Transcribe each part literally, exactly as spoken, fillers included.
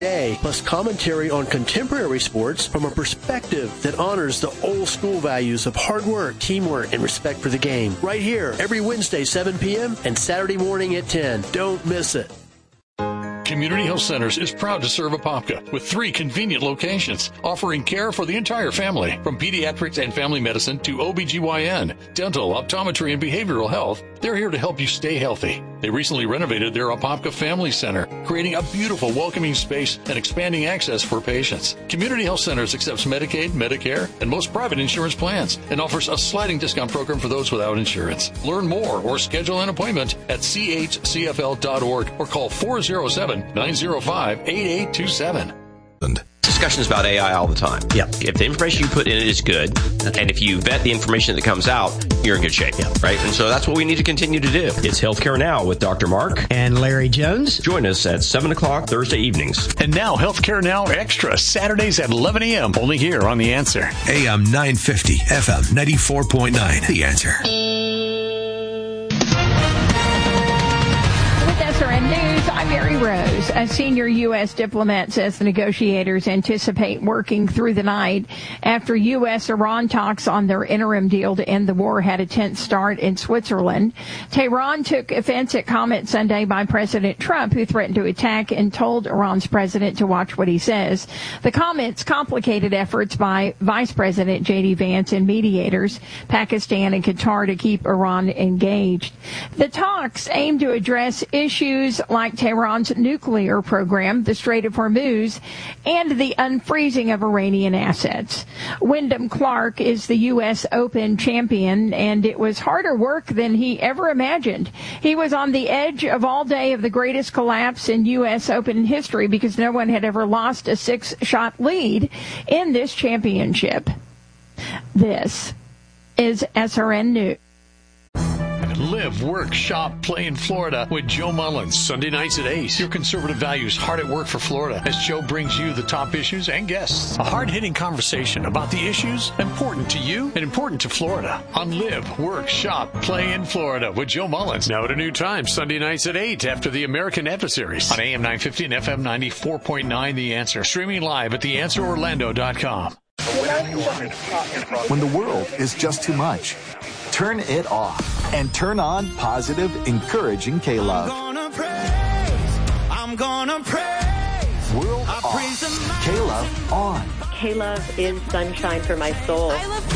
Day, plus commentary on contemporary sports from a perspective that honors the old school values of hard work, teamwork, and respect for the game. Right here, every Wednesday, seven p.m. and Saturday morning at ten. Don't miss it. Community Health Centers is proud to serve Apopka with three convenient locations, offering care for the entire family, from pediatrics and family medicine to O B G Y N, dental, optometry, and behavioral health. They're here to help you stay healthy. They recently renovated their Apopka Family Center, creating a beautiful, welcoming space and expanding access for patients. Community Health Centers accepts Medicaid, Medicare, and most private insurance plans, and offers a sliding discount program for those without insurance. Learn more or schedule an appointment at c h c f l dot org or call four oh seven, nine oh five, eight eight two seven. Discussions about A I all the time. Yeah. If the information you put in it is good, and if you vet the information that comes out, you're in good shape. Yeah. Right? And so that's what we need to continue to do. It's Healthcare Now with Doctor Mark and Larry Jones. Join us at seven o'clock Thursday evenings. And now Healthcare Now Extra, Saturdays at eleven a.m. only here on The Answer. A M nine fifty, F M ninety-four point nine. The Answer. S R N News, I'm Mary Rose. A senior U S diplomat says the negotiators anticipate working through the night after U S-Iran talks on their interim deal to end the war had a tense start in Switzerland. Tehran took offense at comments Sunday by President Trump, who threatened to attack and told Iran's president to watch what he says. The comments complicated efforts by Vice President J D Vance and mediators, Pakistan and Qatar, to keep Iran engaged. The talks aim to address issues like Tehran's nuclear program, the Strait of Hormuz, and the unfreezing of Iranian assets. Wyndham Clark is the U S Open champion, and it was harder work than he ever imagined. He was on the edge of all day of the greatest collapse in U S Open history because no one had ever lost a six-shot lead in this championship. This is S R N News. Live, work, shop, play in Florida with Joe Mullins. Sunday nights at eight. Your conservative values hard at work for Florida as Joe brings you the top issues and guests. A hard-hitting conversation about the issues important to you and important to Florida on Live, Work, Shop, Play in Florida with Joe Mullins. Now at a new time, Sunday nights at eight after the American Adversaries on A M nine fifty and F M ninety-four point nine The Answer. Streaming live at the answer orlando dot com. When the world is just too much, turn it off and turn on positive, encouraging K-Love. I'm gonna praise, I'm gonna praise. World I off, praise K-Love on. K-Love is sunshine for my soul. I love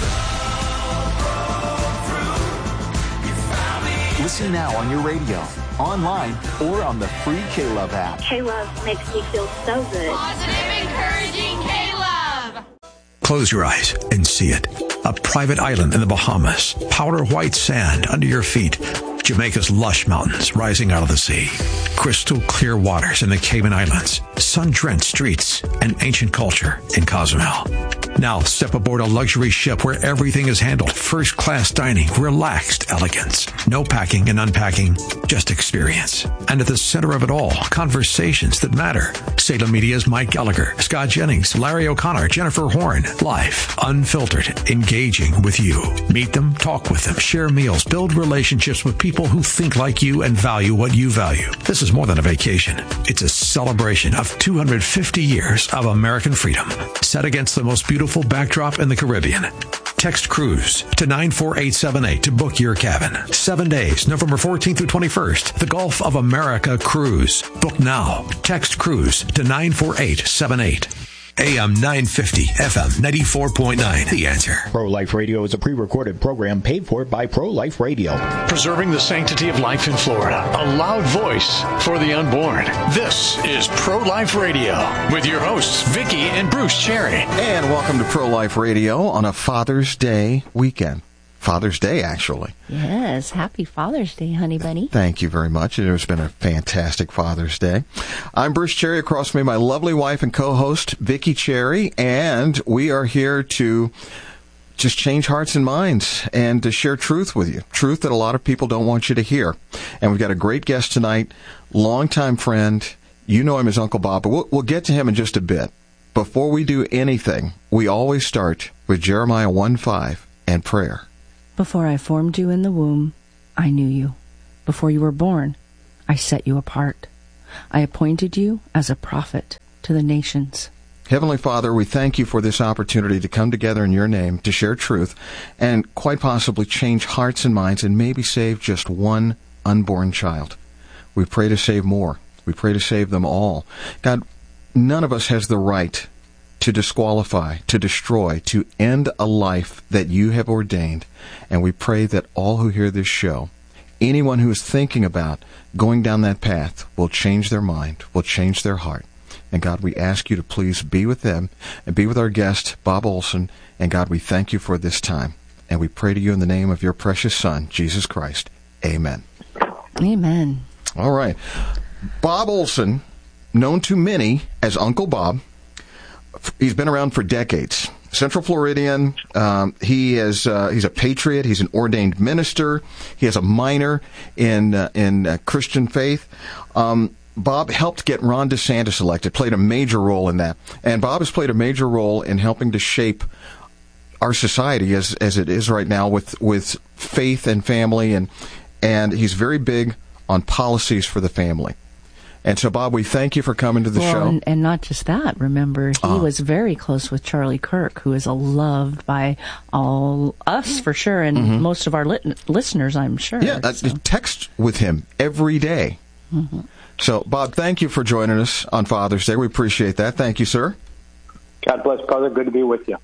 K-Love. Listen now on your radio, online, or on the free K-Love app. K-Love makes me feel so good. Positive, encouraging K-Love. Close your eyes and see it. A private island in the Bahamas, powder white sand under your feet, Jamaica's lush mountains rising out of the sea, crystal clear waters in the Cayman Islands, sun-drenched streets, and ancient culture in Cozumel. Now step aboard a luxury ship where everything is handled, first-class dining, relaxed elegance, no packing and unpacking, just experience. And at the center of it all, conversations that matter. Salem Media's Mike Gallagher, Scott Jennings, Larry O'Connor, Jennifer Horn. Life, unfiltered, engaging with you. Meet them, talk with them, share meals, build relationships with people who think like you and value what you value. This is more than a vacation. It's a celebration of two hundred fifty years of American freedom, set against the most beautiful backdrop in the Caribbean. Text cruise to nine four eight seven eight to book your cabin. Seven days, November fourteenth through twenty-first. The Gulf of America Cruise. Book now. Text cruise to nine four eight seven eight. A M nine fifty, F M ninety-four point nine. The Answer. Pro-Life Radio is a pre-recorded program paid for by Pro-Life Radio. Preserving the sanctity of life in Florida. A loud voice for the unborn. This is Pro-Life Radio with your hosts, Vicki and Bruce Cherry. And welcome to Pro-Life Radio on a Father's Day weekend. Father's Day, actually. Yes, happy Father's Day, honey bunny. Thank you very much. It has been a fantastic Father's Day. I'm Bruce Cherry. Across from me, my lovely wife and co-host, Vicki Cherry, and we are here to just change hearts and minds and to share truth with you, truth that a lot of people don't want you to hear. And we've got a great guest tonight, longtime friend. You know him as Uncle Bob, but we'll, we'll get to him in just a bit. Before we do anything, we always start with Jeremiah one five and prayer. Before I formed you in the womb, I knew you. Before you were born, I set you apart. I appointed you as a prophet to the nations. Heavenly Father, we thank you for this opportunity to come together in your name to share truth and quite possibly change hearts and minds and maybe save just one unborn child. We pray to save more. We pray to save them all. God, none of us has the right to disqualify, to destroy, to end a life that you have ordained. And we pray that all who hear this show, anyone who is thinking about going down that path, will change their mind, will change their heart. And God, we ask you to please be with them and be with our guest, Bob Olson. And God, we thank you for this time. And we pray to you in the name of your precious Son, Jesus Christ. Amen. Amen. All right. Bob Olson, known to many as Uncle Bob, he's been around for decades. Central Floridian. Um, he is uh, he's a patriot. He's an ordained minister. He has a minor in uh, in uh, Christian faith. Um, Bob helped get Ron DeSantis elected, played a major role in that. And Bob has played a major role in helping to shape our society as as it is right now with, with faith and family. And, and he's very big on policies for the family. And so, Bob, we thank you for coming to the well, show. And, and not just that. Remember, he uh, was very close with Charlie Kirk, who is loved by all us, for sure, and mm-hmm. most of our lit- listeners, I'm sure. Yeah, so. I text with him every day. Mm-hmm. So, Bob, thank you for joining us on Father's Day. We appreciate that. Thank you, sir. God bless, brother. Good to be with you.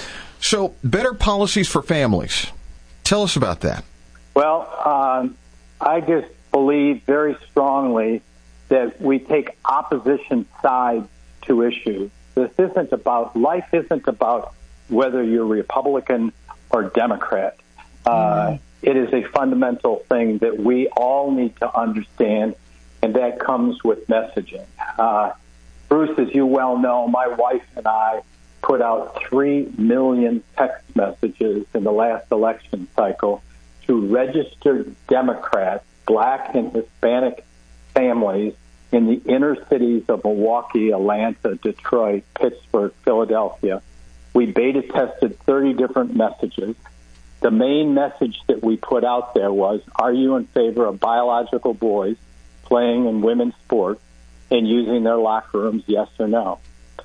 So, better policies for families. Tell us about that. Well, um, I just believe very strongly that we take opposition sides to issues. This isn't about, life isn't about whether you're Republican or Democrat. Uh, mm-hmm. It is a fundamental thing that we all need to understand, and that comes with messaging. Uh, Bruce, as you well know, my wife and I put out three million text messages in the last election cycle to registered Democrats, Black and Hispanic families in the inner cities of Milwaukee, Atlanta, Detroit, Pittsburgh, Philadelphia. We beta tested thirty different messages. The main message that we put out there was, are you in favor of biological boys playing in women's sports and using their locker rooms, yes or no?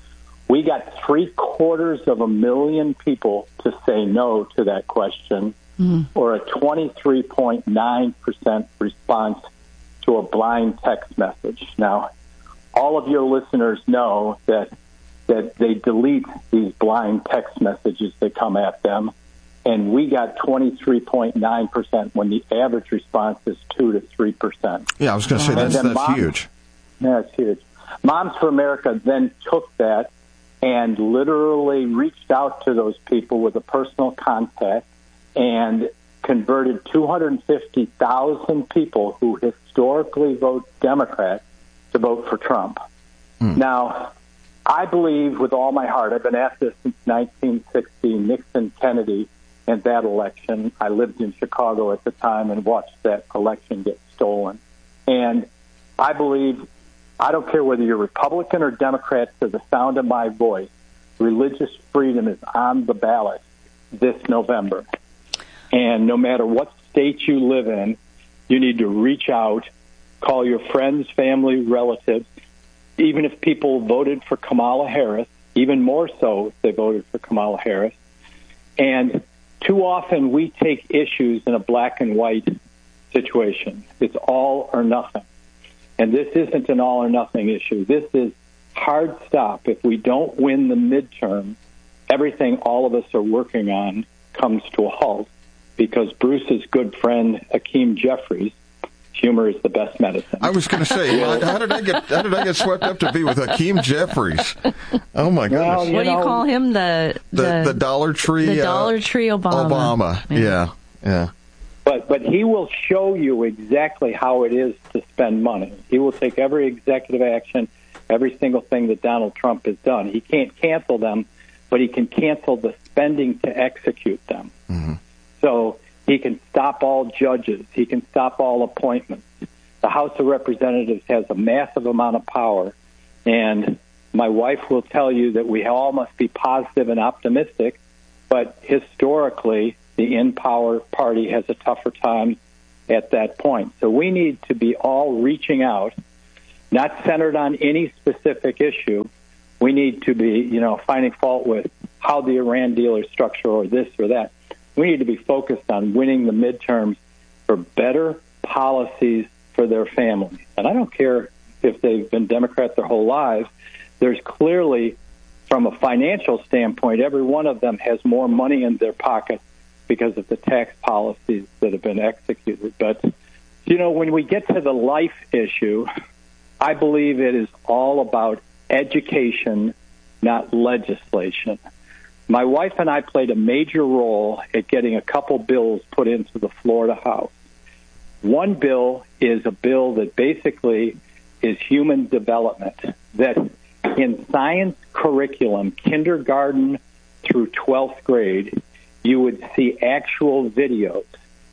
We got three quarters of a million people to say no to that question, mm. or a twenty-three point nine percent response to a blind text message. Now, all of your listeners know that that they delete these blind text messages that come at them, and we got twenty-three point nine percent when the average response is two to three percent. Yeah, I was going to say, that's, that's Moms, huge. Yeah, it's huge. Moms for America then took that and literally reached out to those people with a personal contact and converted two hundred fifty thousand people who historically vote Democrat to vote for Trump. Mm. Now, I believe with all my heart, I've been at this since nineteen sixty, Nixon, Kennedy, and that election. I lived in Chicago at the time and watched that election get stolen. And I believe, I don't care whether you're Republican or Democrat, to the sound of my voice, religious freedom is on the ballot this November. And no matter what state you live in, you need to reach out, call your friends, family, relatives. Even if people voted for Kamala Harris, even more so if they voted for Kamala Harris. And too often we take issues in a black and white situation. It's all or nothing. And this isn't an all or nothing issue. This is hard stop. If we don't win the midterm, everything all of us are working on comes to a halt, because Bruce's good friend, Hakeem Jeffries, humor is the best medicine. I was going to say, how did I get how did I get swept up to be with Hakeem Jeffries? Oh my goodness! Well, what do you know, call him? The the, the, the Dollar Tree. The Dollar Tree uh, Obama. Obama. Yeah. yeah, yeah. But but he will show you exactly how it is to spend money. He will take every executive action, every single thing that Donald Trump has done. He can't cancel them, but he can cancel the spending to execute them. Mm-hmm. So he can stop all judges. He can stop all appointments. The House of Representatives has a massive amount of power, and my wife will tell you that we all must be positive and optimistic, but historically, the in-power party has a tougher time at that point. So we need to be all reaching out. not centered on any specific issue. We need to be, you know, finding fault with how the Iran deal is structured or this or that. We need to be focused on winning the midterms for better policies for their families. And I don't care if they've been Democrat their whole lives. There's clearly, from a financial standpoint, every one of them has more money in their pocket because of the tax policies that have been executed. But, you know, when we get to the life issue, I believe it is all about education, not legislation. My wife and I played a major role at getting a couple bills put into the Florida House. One bill is a bill that basically is human development, that in science curriculum, kindergarten through twelfth grade, you would see actual videos.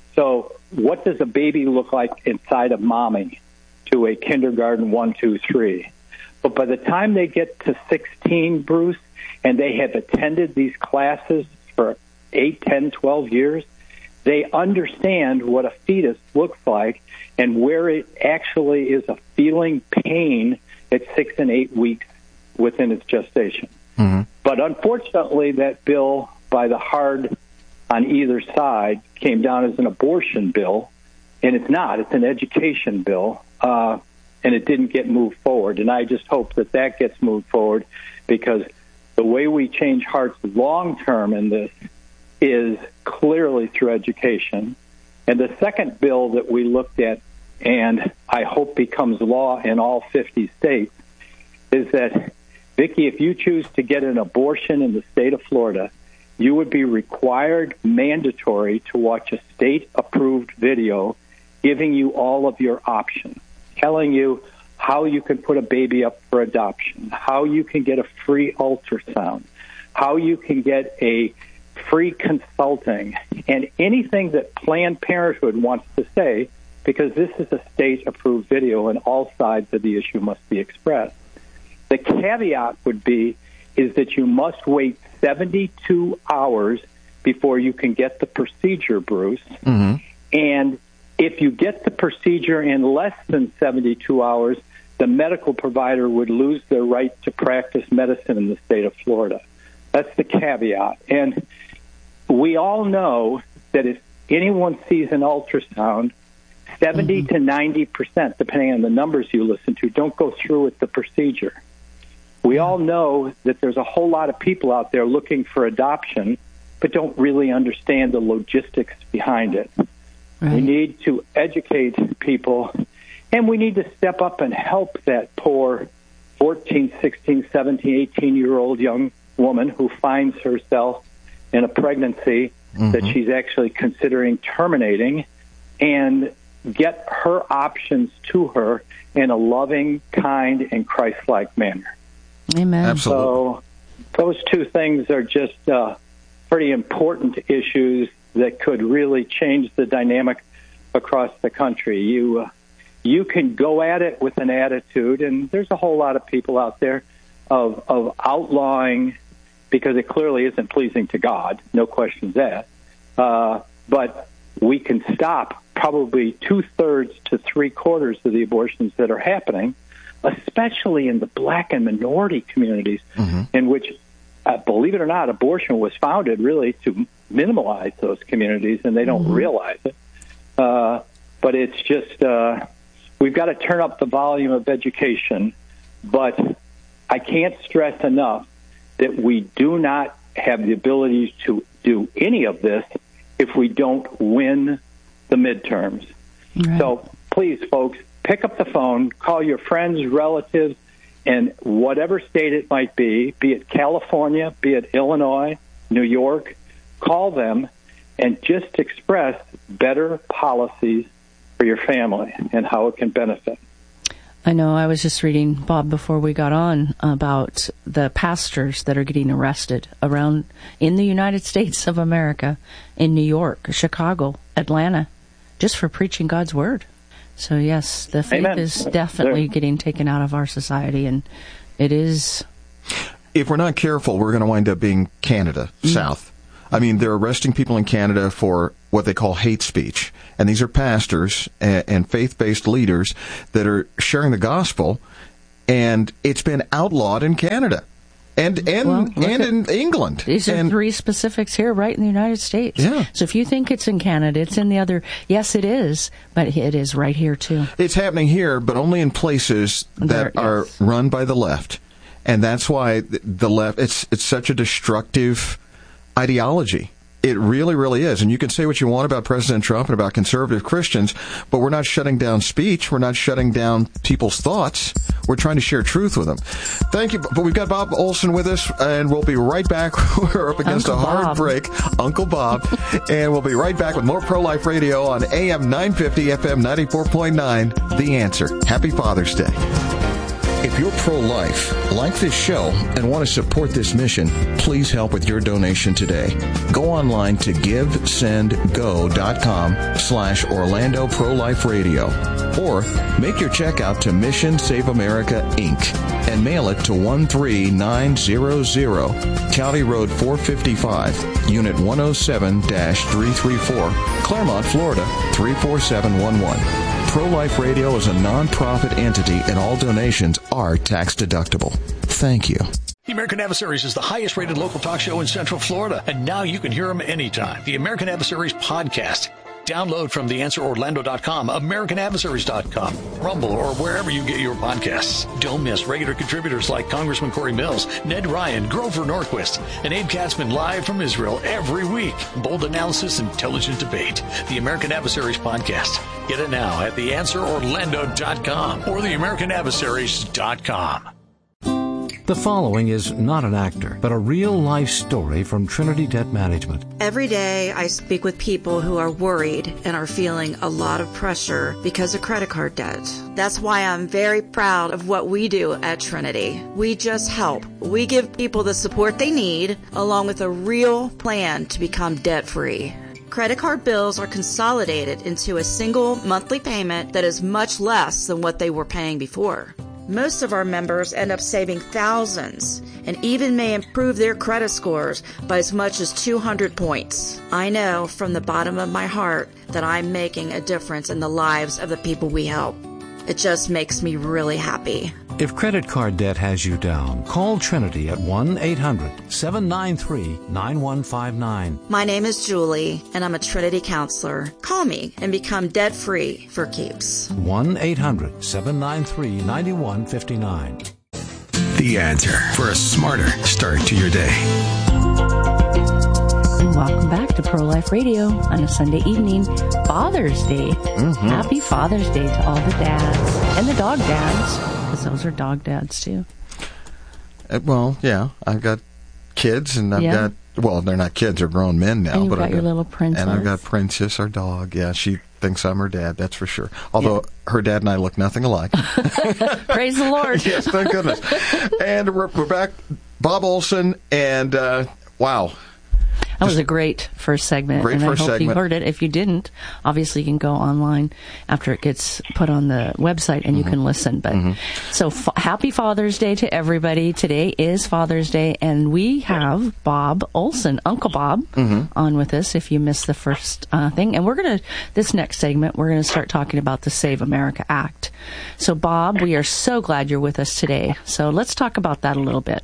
So what does a baby look like inside of mommy to a kindergarten one, two, three? But by the time they get to sixteen, Bruce, and they have attended these classes for eight, ten, twelve years, they understand what a fetus looks like and where it actually is a feeling pain at six and eight weeks within its gestation. Mm-hmm. But unfortunately, that bill by the hard on either side came down as an abortion bill, and it's not. It's an education bill, uh, and it didn't get moved forward. And I just hope that that gets moved forward, because the way we change hearts long-term in this is clearly through education. And the second bill that we looked at, and I hope becomes law in all fifty states, is that, Vicki, if you choose to get an abortion in the state of Florida, you would be required, mandatory, to watch a state-approved video giving you all of your options, telling you how you can put a baby up for adoption, how you can get a free ultrasound, how you can get a free consulting, and anything that Planned Parenthood wants to say, because this is a state-approved video and all sides of the issue must be expressed. The caveat would be is that you must wait seventy-two hours before you can get the procedure, Bruce. Mm-hmm. And if you get the procedure in less than seventy-two hours, the medical provider would lose their right to practice medicine in the state of Florida. That's the caveat. And we all know that if anyone sees an ultrasound, seventy mm-hmm. to ninety percent, depending on the numbers you listen to, don't go through with the procedure. We all know that there's a whole lot of people out there looking for adoption, but don't really understand the logistics behind it. Right. We need to educate people, and we need to step up and help that poor fourteen, sixteen, seventeen, eighteen-year-old young woman who finds herself in a pregnancy mm-hmm. that she's actually considering terminating, and get her options to her in a loving, kind, and Christ-like manner. Amen. Absolutely. So those two things are just uh, pretty important issues that could really change the dynamic across the country. You uh, you can go at it with an attitude, and there's a whole lot of people out there of of outlawing, because it clearly isn't pleasing to God, no questions asked. Uh, but we can stop probably two-thirds to three-quarters of the abortions that are happening, especially in the black and minority communities, mm-hmm. in which, uh, believe it or not, abortion was founded really to minimize those communities, and they don't mm-hmm. realize it. Uh, but it's just, uh, we've got to turn up the volume of education, but I can't stress enough that we do not have the ability to do any of this if we don't win the midterms. Right. So please, folks, pick up the phone, call your friends, relatives, and whatever state it might be, be it California, be it Illinois, New York, call them and just express better policies for your family and how it can benefit. I know. I was just reading, Bob, before we got on, about the pastors that are getting arrested around in the United States of America, in New York, Chicago, Atlanta, just for preaching God's word. So, yes, the faith Amen. Is definitely there. Getting taken out of our society, and it is... If we're not careful, we're going to wind up being Canada, mm. South. I mean, they're arresting people in Canada for what they call hate speech. And these are pastors and, and faith-based leaders that are sharing the gospel, and it's been outlawed in Canada. And and well, and at, in England. These are and, three specifics here, right in the United States. Yeah. So if you think it's in Canada, it's in the other. Yes, it is, but it is right here too. It's happening here, but only in places that there, are yes. run by the left, and that's why the left. It's it's such a destructive ideology. It really, really is. And you can say what you want about President Trump and about conservative Christians, but we're not shutting down speech. We're not shutting down people's thoughts. We're trying to share truth with them. Thank you. But we've got Bob Olson with us, and we'll be right back. We're up against Uncle a hard Bob. break. Uncle Bob. And we'll be right back with more Pro-Life Radio on A M nine fifty, F M ninety-four point nine. The Answer. Happy Father's Day. If you're pro-life, like this show, and want to support this mission, please help with your donation today. Go online to givesendgo.com slash Orlando Pro-Life Radio. Or make your check out to Mission Save America, Incorporated and mail it to one three nine zero zero, County Road four fifty-five, Unit one oh seven dash three thirty-four, Claremont, Florida three four seven one one. Pro-Life Radio is a non-profit entity, and all donations are tax-deductible. Thank you. The American Adversaries is the highest-rated local talk show in Central Florida, and now you can hear them anytime. The American Adversaries podcast. Download from the answer orlando dot com, American Adversaries dot com, Rumble, or wherever you get your podcasts. Don't miss regular contributors like Congressman Corey Mills, Ned Ryan, Grover Norquist, and Abe Katzman live from Israel every week. Bold analysis, intelligent debate. The American Adversaries podcast. Get it now at the answer orlando dot com or the American Adversaries dot com. The following is not an actor, but a real-life story from Trinity Debt Management. Every day I speak with people who are worried and are feeling a lot of pressure because of credit card debt. That's why I'm very proud of what we do at Trinity. We just help. We give people the support they need, along with a real plan to become debt-free. Credit card bills are consolidated into a single monthly payment that is much less than what they were paying before. Most of our members end up saving thousands and even may improve their credit scores by as much as two hundred points. I know from the bottom of my heart that I'm making a difference in the lives of the people we help. It just makes me really happy. If credit card debt has you down, call Trinity at one eight hundred seven nine three nine one five nine. My name is Julie, and I'm a Trinity counselor. Call me and become debt-free for keeps. one eight hundred seven nine three nine one five nine. The Answer for a smarter start to your day. Welcome back to Pro-Life Radio on a Sunday evening, Father's Day. Mm-hmm. Happy Father's Day to all the dads and the dog dads, because those are dog dads too. Uh, well, yeah, I've got kids, and I've Yeah. got, well, they're not kids, they're grown men now. And you've but got I've your little princess. And I've got Princess, our dog. Yeah, she thinks I'm her dad, that's for sure. Although her dad and I look nothing alike. Praise the Lord. Yes, thank goodness. And we're, we're back, Bob Olson, and uh, wow. That was a great first segment, Great and first I hope segment. you heard it. If you didn't, obviously you can go online after it gets put on the website and you Mm-hmm. can listen. But mm-hmm. so f- happy Father's Day to everybody. Today is Father's Day, and we have Bob Olson, Uncle Bob, mm-hmm. on with us. If you missed the first uh, thing, and we're gonna this next segment, we're gonna start talking about the Save America Act. So, Bob, we are so glad you're with us today. So let's talk about that a little bit.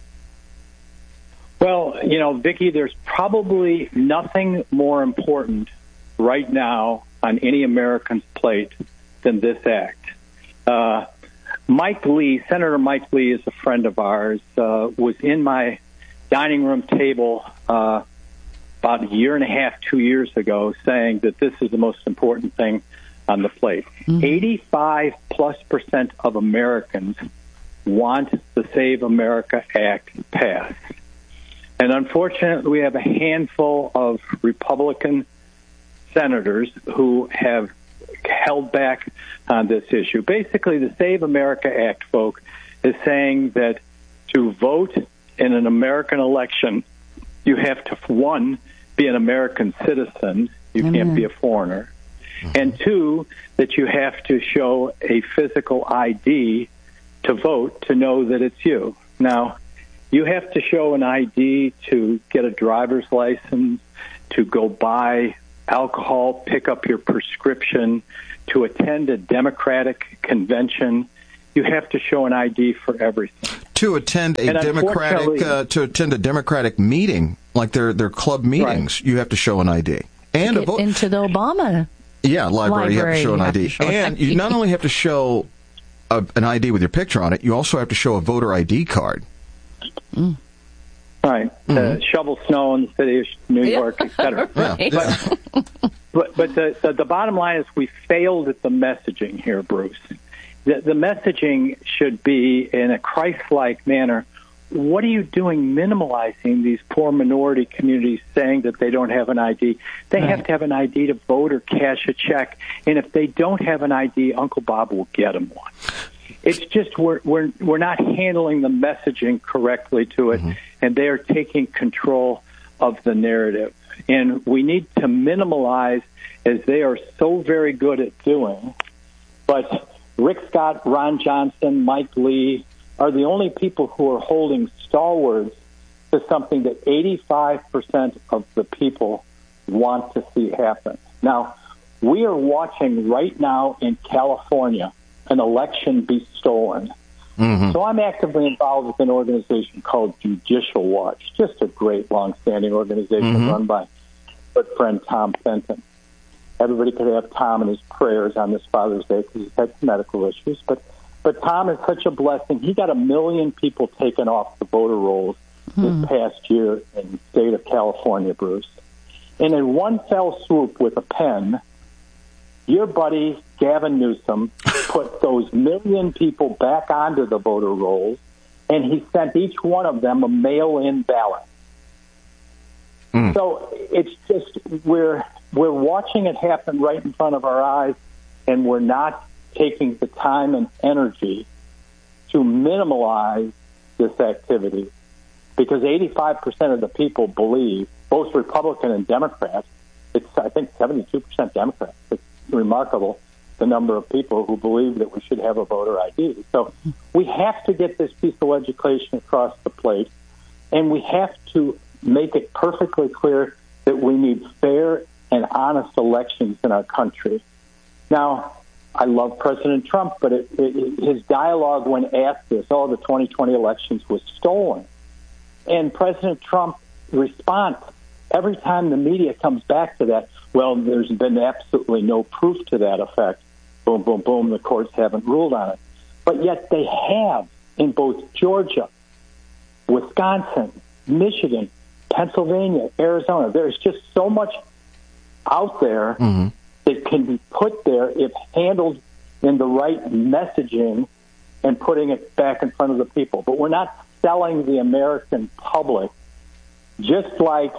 Well, you know, Vicki, there's probably nothing more important right now on any American's plate than this act. Uh, Mike Lee, Senator Mike Lee is a friend of ours, uh, was in my dining room table uh, about a year and a half, two years ago, saying that this is the most important thing on the plate. Mm-hmm. eighty-five plus percent of Americans want the Save America Act passed. And unfortunately, we have a handful of Republican senators who have held back on this issue. Basically, the Save America Act, folk, is saying that to vote in an American election, you have to, one, be an American citizen. You mm-hmm. can't be a foreigner. Mm-hmm. And two, that you have to show a physical I D to vote to know that it's you. Now, You have to show an I D to get a driver's license, to go buy alcohol, pick up your prescription, to attend a Democratic convention. You have to show an I D for everything. To attend a And Democratic uh, to attend a Democratic meeting, like their their club meetings, right. You have to show an I D. And to get a vo- into the Obama yeah library, library you have to show an you I D. To show and an I D. You not only have to show a, an I D with your picture on it, you also have to show a voter I D card. Mm. Right. Mm-hmm. Uh, shovel snow in the city of New York, et cetera. Right. But, but, but the, the, the bottom line is we failed at the messaging here, Bruce. The, the messaging should be in a Christ-like manner. What are you doing minimalizing these poor minority communities, saying that they don't have an I D? They right. have to have an I D to vote or cash a check. And if they don't have an I D, Uncle Bob will get them one. It's just we're we're we're not handling the messaging correctly to it, mm-hmm. and they are taking control of the narrative. And we need to minimalize, as they are so very good at doing. But Rick Scott, Ron Johnson, Mike Lee are the only people who are holding stalwarts to something that eighty-five percent of the people want to see happen. Now, we are watching right now in California an election be stolen. Mm-hmm. So I'm actively involved with an organization called Judicial Watch, just a great, long-standing organization mm-hmm. run by good friend Tom Fenton. Everybody could have Tom in his prayers on this Father's Day because he's had some medical issues. But but Tom is such a blessing. He got a million people taken off the voter rolls mm-hmm. this past year in the state of California, Bruce. And in one fell swoop with a pen, your buddy Gavin Newsom put those million people back onto the voter rolls, and he sent each one of them a mail-in ballot. Mm. So it's just we're we're watching it happen right in front of our eyes, and we're not taking the time and energy to minimize this activity, because eighty-five percent of the people believe, both Republican and Democrat, it's I think seventy-two percent Democrat. It's remarkable, the number of people who believe that we should have a voter I D. So we have to get this piece of legislation across the plate, and we have to make it perfectly clear that we need fair and honest elections in our country. Now, I love President Trump, but it, it, his dialogue when asked this, oh, the twenty twenty elections was stolen. And President Trump's response, every time the media comes back to that, well, there's been absolutely no proof to that effect. Boom, boom, boom, the courts haven't ruled on it. But yet they have in both Georgia, Wisconsin, Michigan, Pennsylvania, Arizona. There's just so much out there mm-hmm. that can be put there if handled in the right messaging and putting it back in front of the people. But we're not selling the American public, just like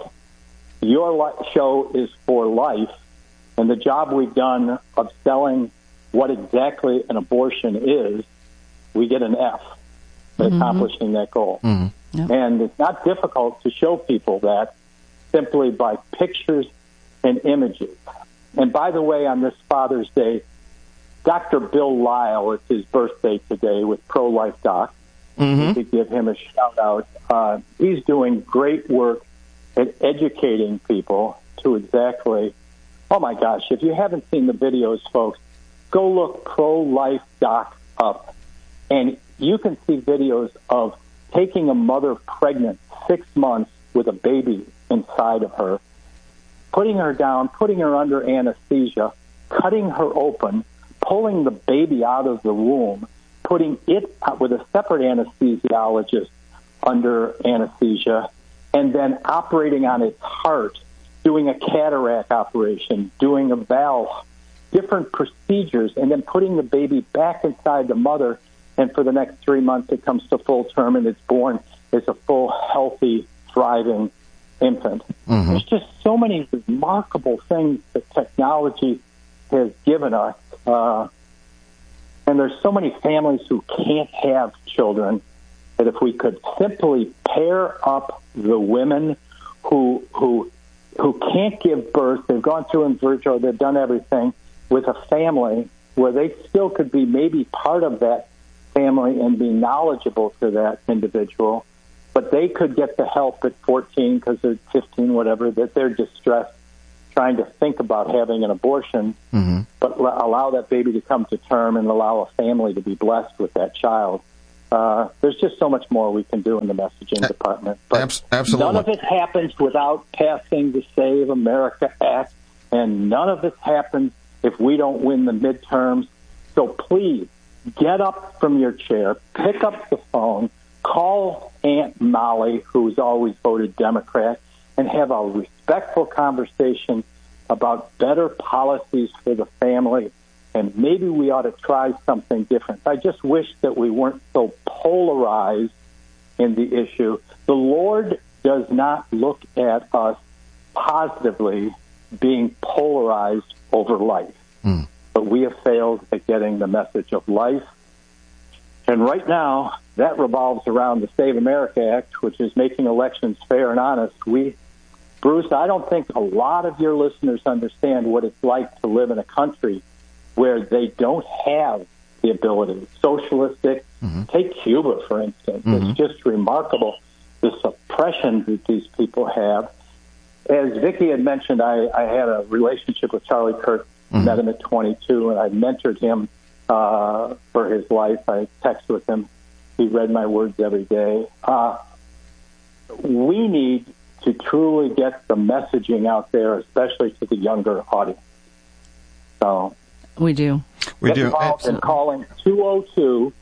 your show is for life, and the job we've done of selling what exactly an abortion is, we get an F for mm-hmm. accomplishing that goal. Mm-hmm. Yep. And it's not difficult to show people that simply by pictures and images. And by the way, on this Father's Day, Doctor Bill Lyle, it's his birthday today with Pro-Life Doc. Mm-hmm. To give him a shout-out. Uh, he's doing great work at educating people to exactly, oh, my gosh, if you haven't seen the videos, folks, go look Pro-Life Doc up. And you can see videos of taking a mother pregnant six months with a baby inside of her, putting her down, putting her under anesthesia, cutting her open, pulling the baby out of the womb, putting it with a separate anesthesiologist under anesthesia, and then operating on its heart, doing a cataract operation, doing a valve, different procedures, and then putting the baby back inside the mother, and for the next three months it comes to full term and it's born as a full, healthy, thriving infant. Mm-hmm. There's just so many remarkable things that technology has given us. Uh, and there's so many families who can't have children that if we could simply pair up the women who who who can't give birth, they've gone through in vitro, they've done everything, with a family where they still could be maybe part of that family and be knowledgeable to that individual, but they could get the help at fourteen because they're fifteen, whatever, that they're distressed trying to think about having an abortion, mm-hmm. but l- allow that baby to come to term and allow a family to be blessed with that child. Uh, there's just so much more we can do in the messaging department. But Abs- absolutely. None of it happens without passing the Save America Act, and none of it happens if we don't win the midterms. So please, get up from your chair, pick up the phone, call Aunt Molly, who's always voted Democrat, and have a respectful conversation about better policies for the family. And maybe we ought to try something different. I just wish that we weren't so polarized in the issue. The Lord does not look at us positively being polarized over life. Mm. But we have failed at getting the message of life. And right now, that revolves around the Save America Act, which is making elections fair and honest. We, Bruce, I don't think a lot of your listeners understand what it's like to live in a country where they don't have the ability. Socialistic, mm-hmm. take Cuba, for instance. Mm-hmm. It's just remarkable, the suppression that these people have. As Vicki had mentioned, I, I had a relationship with Charlie Kirk, mm-hmm. met him at twenty-two, and I mentored him uh, for his life. I text with him. He read my words every day. Uh, we need to truly get the messaging out there, especially to the younger audience. So we do. We do. Involved in calling two oh two,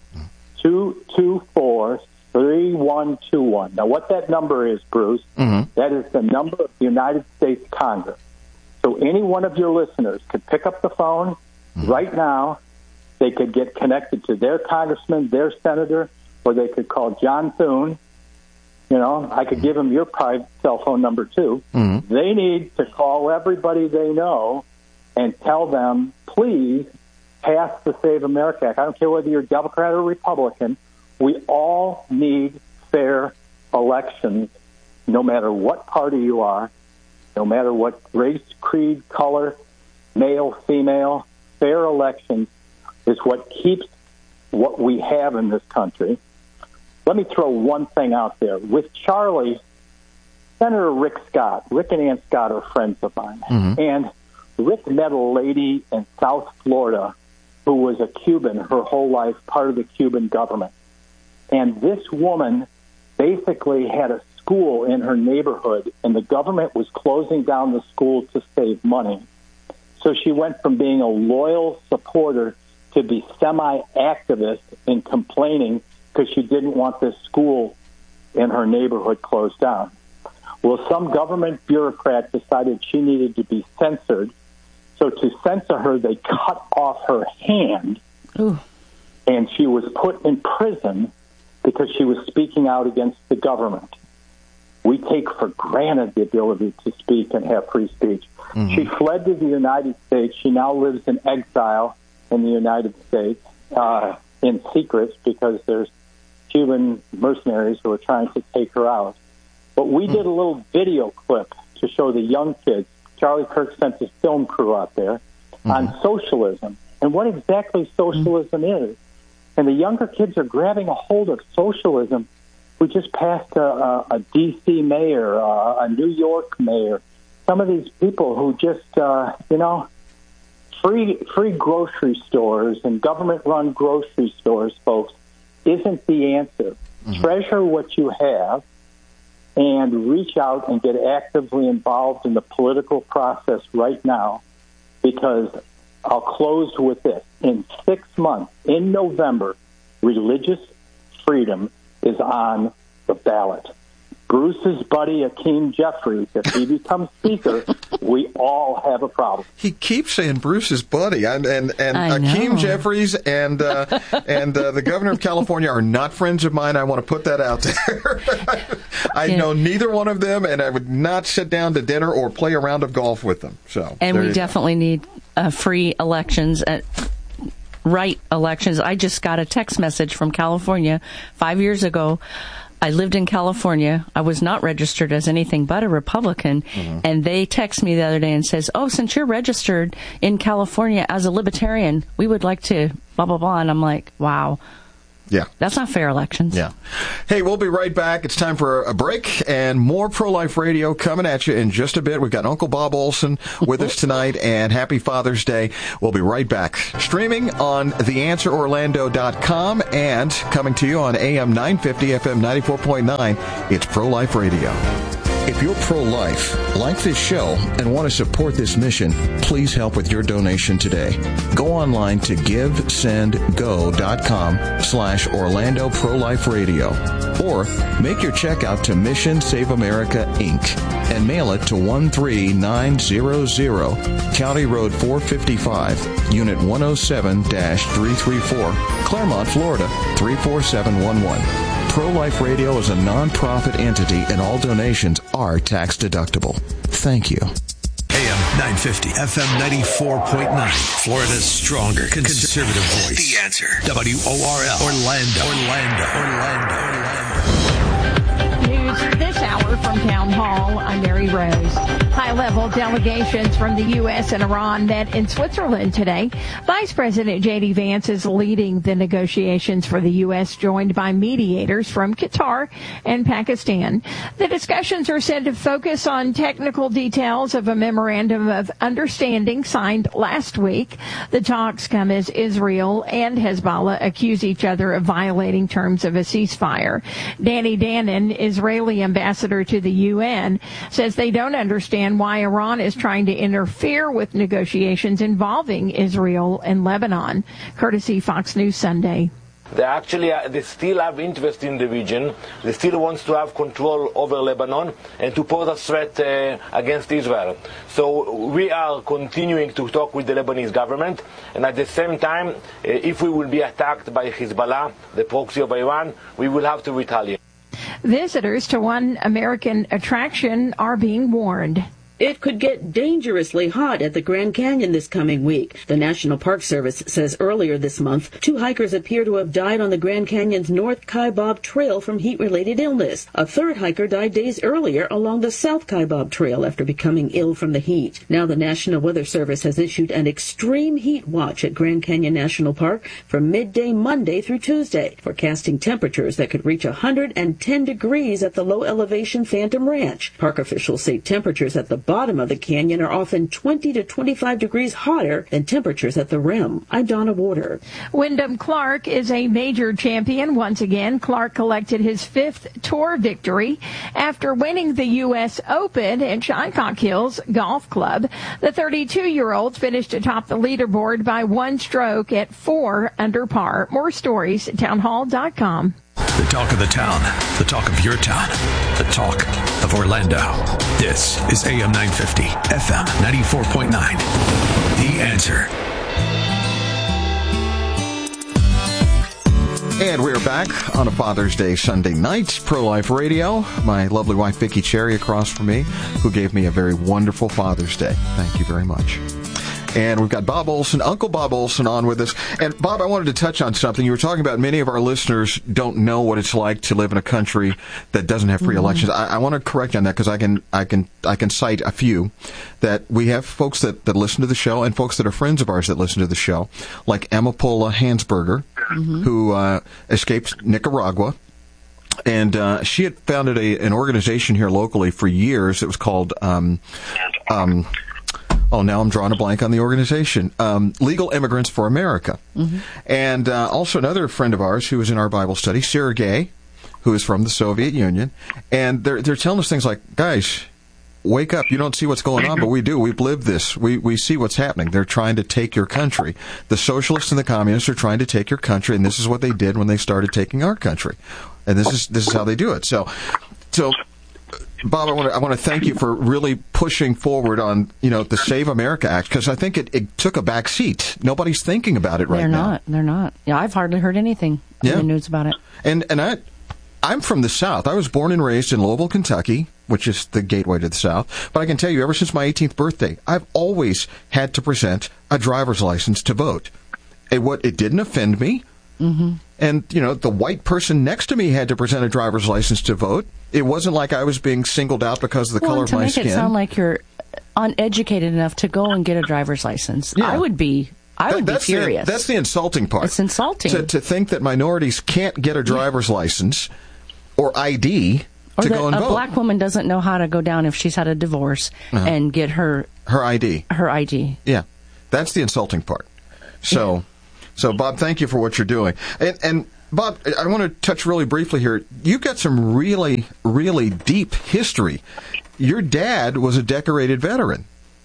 two two four, three one two one. Now, what that number is, Bruce, mm-hmm. that is the number of the United States Congress. So any one of your listeners could pick up the phone mm-hmm. right now. They could get connected to their congressman, their senator, or they could call John Thune. You know, I could give them your private cell phone number, too. Mm-hmm. They need to call everybody they know and tell them, please, pass the Save America Act. I don't care whether you're Democrat or Republican. We all need fair elections, no matter what party you are, no matter what race, creed, color, male, female. Fair elections is what keeps what we have in this country. Let me throw one thing out there. With Charlie, Senator Rick Scott, Rick and Ann Scott are friends of mine. Mm-hmm. And Rick met a lady in South Florida who was a Cuban her whole life, part of the Cuban government. And this woman basically had a school in her neighborhood, and the government was closing down the school to save money. So she went from being a loyal supporter to be semi-activist and complaining because she didn't want this school in her neighborhood closed down. Well, some government bureaucrat decided she needed to be censored. So to censor her, they cut off her hand, Ooh. and she was put in prison because she was speaking out against the government. We take for granted the ability to speak and have free speech. Mm-hmm. She fled to the United States. She now lives in exile in the United States uh, in secret because there's Cuban mercenaries who are trying to take her out. But we mm-hmm. did a little video clip to show the young kids. Charlie Kirk sent his film crew out there mm-hmm. on socialism and what exactly socialism mm-hmm. is. And the younger kids are grabbing a hold of socialism. We just passed a, a, a D C mayor, uh, a New York mayor, some of these people who just, uh, you know, free free grocery stores and government-run grocery stores, folks, isn't the answer. Mm-hmm. Treasure what you have and reach out and get actively involved in the political process right now, because I'll close with this. In six months, in November, religious freedom is on the ballot. Bruce's buddy, Hakeem Jeffries, if he becomes Speaker, we all have a problem. He keeps saying Bruce's buddy, and and, and Hakeem Jeffries and uh, and uh, the governor of California are not friends of mine. I want to put that out there. I yeah. know neither one of them, and I would not sit down to dinner or play a round of golf with them. So, and we definitely go. need uh, free elections. At- right elections. I just got a text message from California five years ago. I lived in California. I was not registered as anything but a Republican. Mm-hmm. And they text me the other day and says, oh, since you're registered in California as a libertarian, we would like to blah, blah, blah. And I'm like, wow, Yeah. That's not fair elections. Yeah. Hey, we'll be right back. It's time for a break and more Pro-Life Radio coming at you in just a bit. We've got Uncle Bob Olson with us tonight, and happy Father's Day. We'll be right back. Streaming on the answer orlando dot com and coming to you on A M nine fifty, F M ninety-four point nine. It's Pro-Life Radio. If you're pro-life, like this show, and want to support this mission, please help with your donation today. Go online to givesendgo.com slash Orlando Pro-Life Radio. Or make your check out to Mission Save America, Incorporated and mail it to one three nine zero zero, County Road four fifty-five, Unit one oh seven dash three thirty-four, Claremont, Florida three four seven one one. Pro-Life Radio is a non-profit entity, and all donations are tax-deductible. Thank you. A M nine fifty, F M ninety-four point nine, Florida's stronger conservative voice. The Answer. W O R L. Orlando. Orlando. Orlando. Orlando. News this hour from Town Hall. I'm Mary Rose. High-level delegations from the U S and Iran met in Switzerland today. Vice President J D. Vance is leading the negotiations for the U S, joined by mediators from Qatar and Pakistan. The discussions are said to focus on technical details of a memorandum of understanding signed last week. The talks come as Israel and Hezbollah accuse each other of violating terms of a ceasefire. Danny Danon, Israeli ambassador to the U N, says they don't understand why Iran is trying to interfere with negotiations involving Israel and Lebanon. Courtesy Fox News Sunday. They actually uh, they still have interest in the region. They still want to have control over Lebanon and to pose a threat uh, against Israel. So we are continuing to talk with the Lebanese government, and at the same time, uh, if we will be attacked by Hezbollah, the proxy of Iran, we will have to retaliate. Visitors to one American attraction are being warned. It could get dangerously hot at the Grand Canyon this coming week. The National Park Service says earlier this month, two hikers appear to have died on the Grand Canyon's North Kaibab Trail from heat-related illness. A third hiker died days earlier along the South Kaibab Trail after becoming ill from the heat. Now the National Weather Service has issued an extreme heat watch at Grand Canyon National Park from midday Monday through Tuesday, forecasting temperatures that could reach one hundred ten degrees at the low-elevation Phantom Ranch. Park officials say temperatures at the bottom of the canyon are often twenty to twenty-five degrees hotter than temperatures at the rim. I'm Donna Warder. Wyndham Clark is a major champion once again. Clark collected his fifth tour victory after winning the U S Open at Shinnecock Hills Golf Club. The thirty-two-year-old finished atop the leaderboard by one stroke at four under par. More stories at townhall dot com. The talk of the town, the talk of your town, the talk of Orlando. This is A M nine fifty, F M ninety-four point nine. The Answer. And we're back on a Father's Day Sunday night, Pro-Life Radio. My lovely wife, Vicki Cherry, across from me, who gave me a very wonderful Father's Day. Thank you very much. And we've got Bob Olson, Uncle Bob Olson, on with us. And Bob, I wanted to touch on something. You were talking about many of our listeners don't know what it's like to live in a country that doesn't have free mm-hmm. elections. I, I want to correct on that because I can, I can, I can cite a few that we have folks that, that listen to the show and folks that are friends of ours that listen to the show, like Emma Pola Hansberger, mm-hmm. who uh, escaped Nicaragua. And uh, she had founded a, an organization here locally for years. It was called um, um, Oh, now I'm drawing a blank on the organization. Um, Legal Immigrants for America. Mm-hmm. And uh, also another friend of ours who was in our Bible study, Sergei, who is from the Soviet Union. And they're they're telling us things like, guys, wake up. You don't see what's going on, but we do. We've lived this. We we see what's happening. They're trying to take your country. The socialists and the communists are trying to take your country, and this is what they did when they started taking our country. And this is this is how they do it. So, so Bob, I want to I want to thank you for really pushing forward on, you know, the Save America Act, because I think it, it took a back seat. Nobody's thinking about it right they're now. They're not. They're not. Yeah, I've hardly heard anything yeah. in the news about it. And and I I'm from the South. I was born and raised in Louisville, Kentucky, which is the gateway to the South. But I can tell you, ever since my eighteenth birthday, I've always had to present a driver's license to vote. It what it didn't offend me. Mm-hmm. And, you know, the white person next to me had to present a driver's license to vote. It wasn't like I was being singled out because of the well, color of my skin. To make it sound like you're uneducated enough to go and get a driver's license, yeah. I would be I would that, that's be furious. The, that's the insulting part. It's insulting. To, to think that minorities can't get a driver's license or I D or to that go and a vote. black woman doesn't know how to go down if she's had a divorce uh-huh. and get her her I D. Her I D. Yeah, that's the insulting part. So, yeah. so Bob, thank you for what you're doing. And, and Bob, I want to touch really briefly here. You've got some really, really deep history. Your dad was a decorated veteran.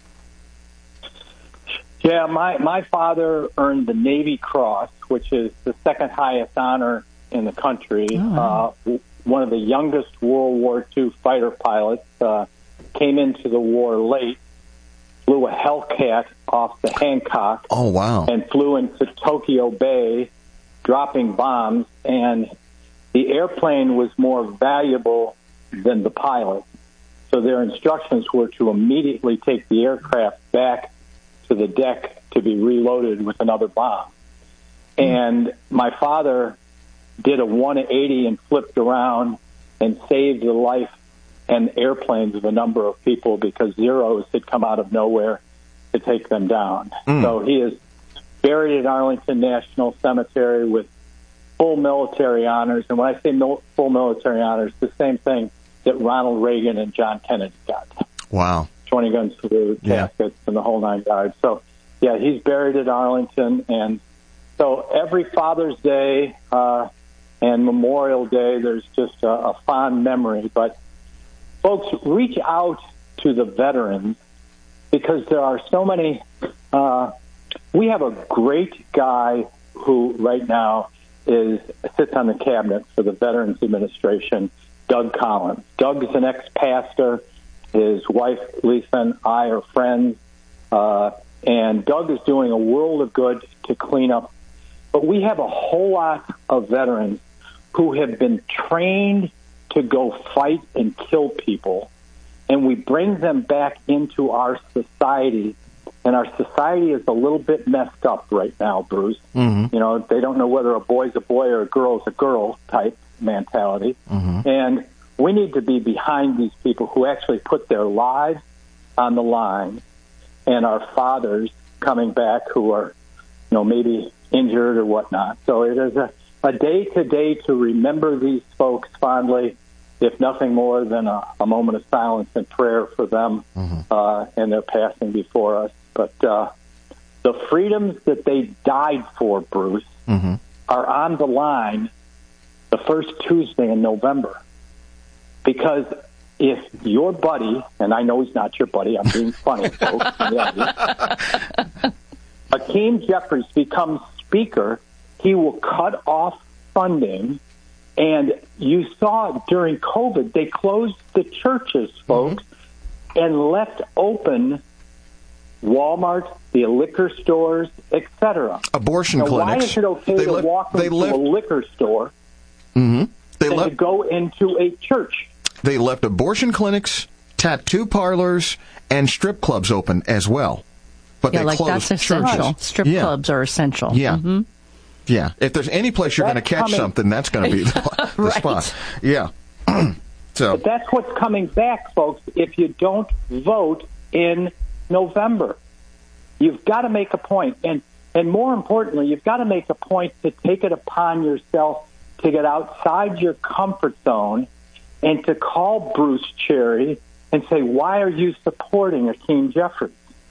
Yeah, my, my father earned the Navy Cross, which is the second highest honor in the country. Oh. Uh, one of the youngest World War Two fighter pilots, uh, came into the war late, flew a Hellcat off the Hancock. Oh, wow. And flew into Tokyo Bay, dropping bombs, and the airplane was more valuable than the pilot. So their instructions were to immediately take the aircraft back to the deck to be reloaded with another bomb. Mm. And my father did a one eighty and flipped around and saved the life and airplanes of a number of people because Zeros had come out of nowhere to take them down. Mm. So he is buried at Arlington National Cemetery with full military honors. And when I say mil- full military honors, the same thing that Ronald Reagan and John Kennedy got. Wow. twenty-gun salute, caskets, yeah. and the whole nine yards. So, yeah, he's buried at Arlington. And so every Father's Day uh, and Memorial Day, there's just a, a fond memory. But, folks, reach out to the veterans because there are so many. Uh, we have a great guy who right now is sits on the cabinet for the Veterans Administration, Doug Collins. Doug is an ex-pastor. His wife, Lisa, and I are friends. Uh, and Doug is doing a world of good to clean up. But we have a whole lot of veterans who have been trained to go fight and kill people. And we bring them back into our society. And our society is a little bit messed up right now, Bruce. Mm-hmm. You know, they don't know whether a boy's a boy or a girl's a girl type mentality. Mm-hmm. And we need to be behind these people who actually put their lives on the line, and our fathers coming back who are, you know, maybe injured or whatnot. So it is a, a day today to remember these folks fondly, if nothing more than a, a moment of silence and prayer for them mm-hmm. uh, and their passing before us. But uh, the freedoms that they died for, Bruce, mm-hmm. are on the line the first Tuesday in November. Because if your buddy, and I know he's not your buddy, I'm being funny, folks. Hakeem Jeffries becomes Speaker, he will cut off funding. And you saw during COVID, they closed the churches, folks, mm-hmm. and left open Walmart, the liquor stores, et cetera. Abortion now, clinics. Why is it okay they to left, walk into left, a liquor store mm-hmm. they and left, to go into a church? They left abortion clinics, tattoo parlors, and strip clubs open as well. But yeah, they like closed that's essential. churches. Strip yeah. clubs are essential. Yeah. Mm-hmm. Yeah. If there's any place you're going to catch coming. something, that's going to be the, the right. spot. Yeah. So but that's what's coming back, folks, if you don't vote in November. You've got to make a point. And, and more importantly, you've got to make a point to take it upon yourself to get outside your comfort zone and to call Bruce Cherry and say, why are you supporting Hakeem Jeffries?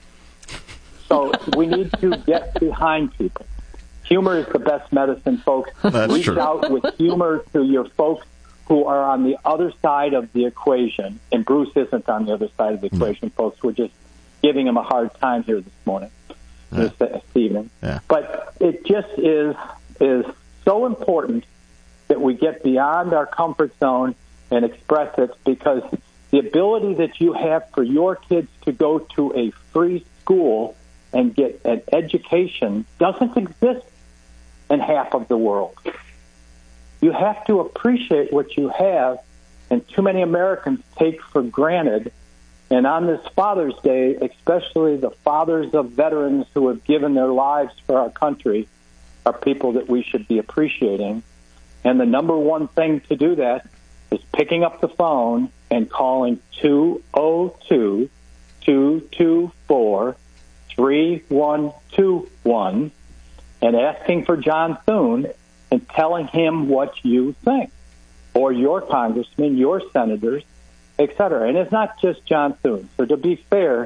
So we need to get behind people. Humor is the best medicine, folks. That's Reach true. out with humor to your folks who are on the other side of the equation. And Bruce isn't on the other side of the equation, mm. folks. We're just giving him a hard time here this morning, yeah. this, this evening. Yeah. But it just is is so important that we get beyond our comfort zone and express it, because the ability that you have for your kids to go to a free school and get an education doesn't exist in half of the world. You have to appreciate what you have, and too many Americans take for granted. And on this Father's Day, especially the fathers of veterans who have given their lives for our country are people that we should be appreciating. And the number one thing to do that is picking up the phone and calling two oh two, two two four, three one two one and asking for John Thune and telling him what you think, or your congressmen, your senators, et cetera. And it's not just John Thune. So to be fair,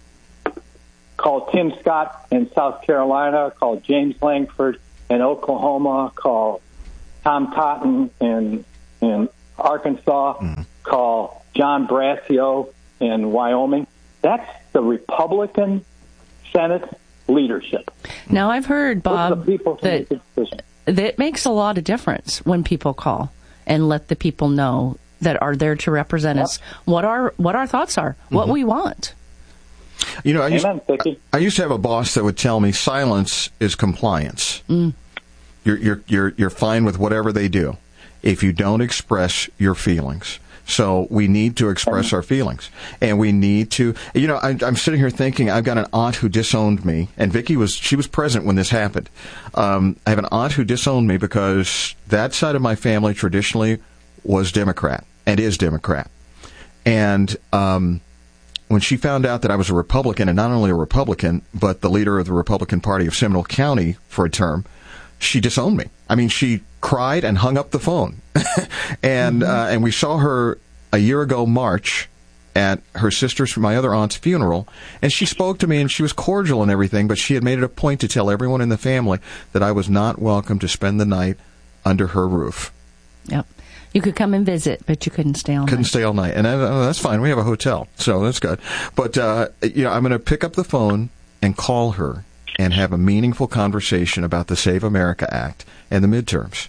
call Tim Scott in South Carolina, call James Langford in Oklahoma, call Tom Cotton in in Arkansas, mm. call John Brasio in Wyoming. That's the Republican Senate leadership. Now, I've heard, Bob, that that makes a lot of difference when people call and let the people know that are there to represent yep. us what our what our thoughts are, what mm-hmm. we want. You know, I used, Amen, Vicky. I used to have a boss that would tell me silence is compliance. Mm. You're you're you're you're fine with whatever they do if you don't express your feelings. So we need to express our feelings, and we need to. You know, I, I'm sitting here thinking I've got an aunt who disowned me, and Vicky was she was present when this happened. Um, I have an aunt who disowned me because that side of my family traditionally was Democrat and is Democrat, and um, when she found out that I was a Republican, and not only a Republican but the leader of the Republican Party of Seminole County for a term, she disowned me. I mean, she cried and hung up the phone. and mm-hmm. uh, and we saw her a year ago March at her sister's, my other aunt's funeral, and she spoke to me, and she was cordial and everything, but she had made it a point to tell everyone in the family that I was not welcome to spend the night under her roof. Yep. You could come and visit, but you couldn't stay all night. Couldn't stay all night. And uh, that's fine. We have a hotel, so that's good. But, uh, you know, I'm going to pick up the phone and call her and have a meaningful conversation about the Save America Act and the midterms.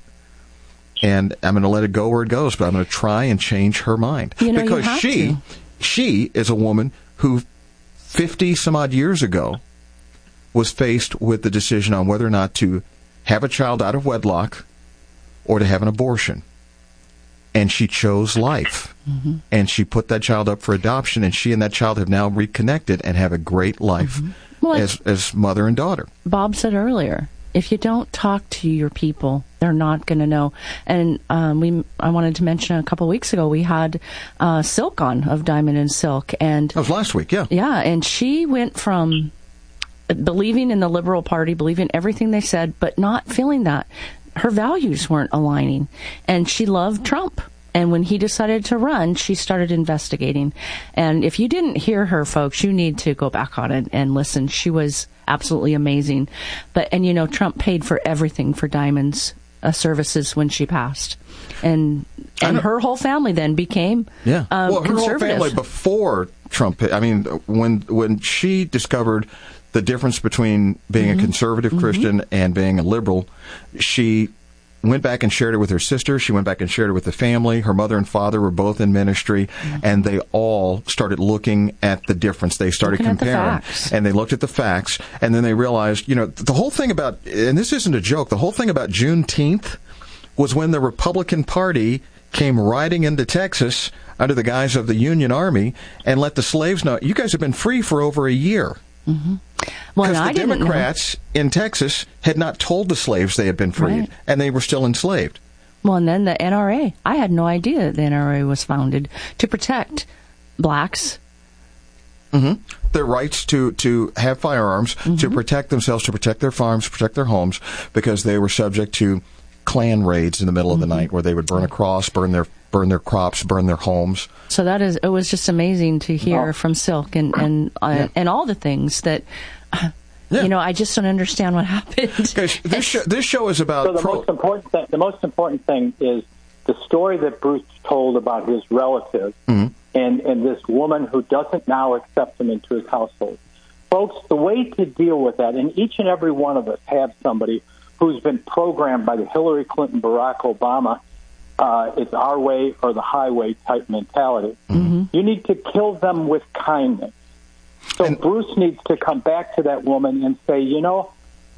And I'm going to let it go where it goes, but I'm going to try and change her mind. You know, because you have she, to. she is a woman who fifty some odd years ago was faced with the decision on whether or not to have a child out of wedlock or to have an abortion. And she chose life. Mm-hmm. And she put that child up for adoption, and she and that child have now reconnected and have a great life mm-hmm. well, as as mother and daughter. Bob said earlier, if you don't talk to your people, they're not going to know. And um, we, I wanted to mention a couple of weeks ago, we had uh, Silk on of Diamond and Silk. And that was last week, yeah. Yeah, and she went from believing in the Liberal Party, believing everything they said, but not feeling that. Her values weren't aligning. And she loved Trump. And when he decided to run, she started investigating. And if you didn't hear her, folks, you need to go back on it and listen. She was absolutely amazing. But, and you know, Trump paid for everything for Diamond's uh, services when she passed. And and her whole family then became yeah. um, well, her conservative. whole family before Trump, I mean, when when she discovered the difference between being mm-hmm. a conservative mm-hmm. Christian and being a liberal, she went back and shared it with her sister. She went back and shared it with the family. Her mother and father were both in ministry, mm-hmm. and they all started looking at the difference. They started looking comparing, the and they looked at the facts, and then they realized, you know, the whole thing about, and this isn't a joke, the whole thing about Juneteenth was when the Republican Party came riding into Texas under the guise of the Union Army and let the slaves know, you guys have been free for over a year. Mm-hmm. Well, because the Democrats in Texas had not told the slaves they had been freed, right. and they were still enslaved. Well, and then the N R A. I had no idea that the N R A was founded to protect blacks. Mm-hmm. Their rights to, to have firearms, mm-hmm. to protect themselves, to protect their farms, protect their homes, because they were subject to Klan raids in the middle mm-hmm. of the night where they would burn a cross, burn their burn their crops, burn their homes. So that is, it was just amazing to hear oh. from Silk and and uh, yeah. and all the things that, uh, yeah. you know, I just don't understand what happened. Okay, this show, this show is about. So the pro- most important thing, the most important thing is the story that Bruce told about his relative mm-hmm. and and this woman who doesn't now accept him into his household. Folks, the way to deal with that, and each and every one of us have somebody who's been programmed by the Hillary Clinton, Barack Obama, uh, it's our way or the highway type mentality. Mm-hmm. You need to kill them with kindness. So and, Bruce needs to come back to that woman and say, you know,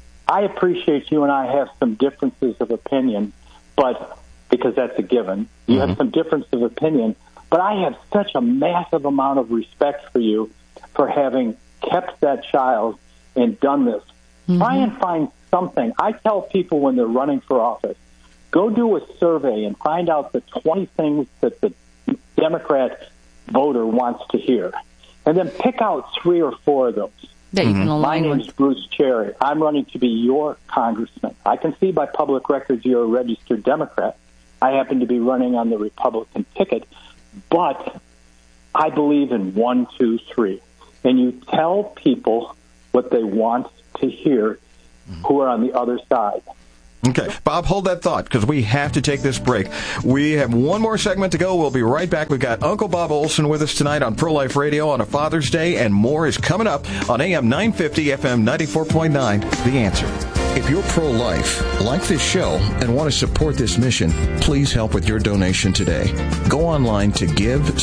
I appreciate you and I have some differences of opinion, but because that's a given. You mm-hmm. have some difference of opinion, but I have such a massive amount of respect for you for having kept that child and done this. Mm-hmm. Try and find something. I tell people when they're running for office, go do a survey and find out the twenty things that the Democrat voter wants to hear. And then pick out three or four of those. that you can align My name with. is Bruce Cherry. I'm running to be your congressman. I can see by public records you're a registered Democrat. I happen to be running on the Republican ticket, but I believe in one, two, three. And you tell people what they want to hear who are on the other side. Okay, Bob, hold that thought, because we have to take this break. We have one more segment to go. We'll be right back. We've got Uncle Bob Olson with us tonight on Pro-Life Radio on a Father's Day, and more is coming up on A M nine fifty, F M ninety-four point nine, The Answer. If you're pro-life, like this show, and want to support this mission, please help with your donation today. Go online to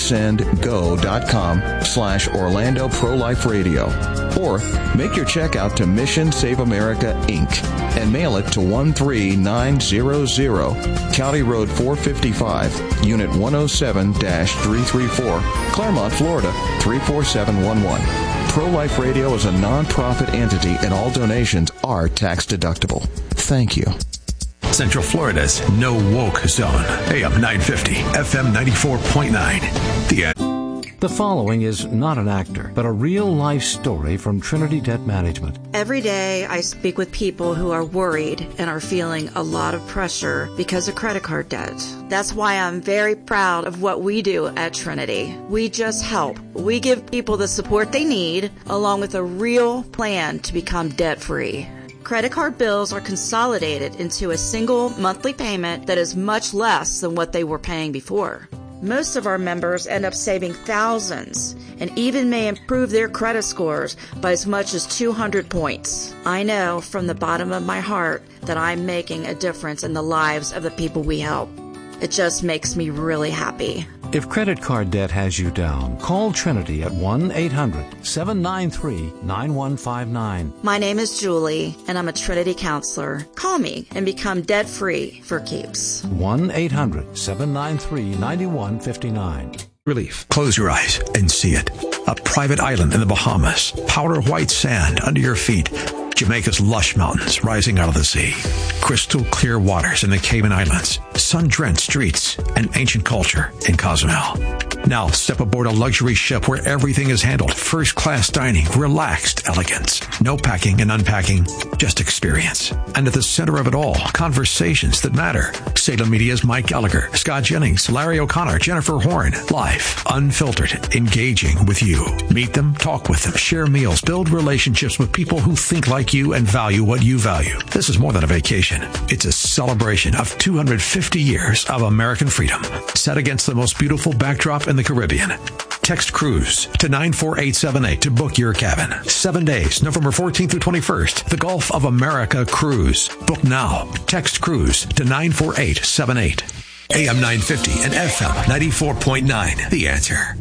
givesendgo.com slash Orlando Pro-Life Radio. Or make your check out to Mission Save America, Incorporated and mail it to one three nine zero zero, County Road four fifty-five, Unit one oh seven dash three thirty-four, Claremont, Florida three four seven one one. Pro-Life Radio is a non-profit entity, and all donations are tax-deductible. Thank you. Central Florida's No Woke Zone. A M nine fifty, F M ninety-four point nine. The The following is not an actor, but a real-life story from Trinity Debt Management. Every day I speak with people who are worried and are feeling a lot of pressure because of credit card debt. That's why I'm very proud of what we do at Trinity. We just help. We give people the support they need, along with a real plan to become debt-free. Credit card bills are consolidated into a single monthly payment that is much less than what they were paying before. Most of our members end up saving thousands and even may improve their credit scores by as much as two hundred points. I know from the bottom of my heart that I'm making a difference in the lives of the people we help. It just makes me really happy. If credit card debt has you down, call Trinity at one eight hundred seven nine three nine one five nine. My name is Julie, and I'm a Trinity counselor. Call me and become debt-free for keeps. one eight hundred seven nine three nine one five nine. Relief. Close your eyes and see it. A private island in the Bahamas. Powder white sand under your feet. Jamaica's lush mountains rising out of the sea. Crystal clear waters in the Cayman Islands. Sun-drenched streets and ancient culture in Cozumel. Now step aboard a luxury ship where everything is handled. First-class dining, relaxed elegance. No packing and unpacking, just experience. And at the center of it all, conversations that matter. Salem Media's Mike Gallagher, Scott Jennings, Larry O'Connor, Jennifer Horn. Live, unfiltered, engaging with you. Meet them, talk with them, share meals, build relationships with people who think like you and value what you value. This is more than a vacation. It's a celebration of two hundred fifty years of American freedom, set against the most beautiful backdrop in the Caribbean. Text Cruise to nine four eight seven eight to book your cabin. Seven days, November fourteenth through twenty-first. The Gulf of America Cruise. Book now. Text Cruise to nine four eight seven eight. A M nine fifty and F M ninety-four point nine. The Answer.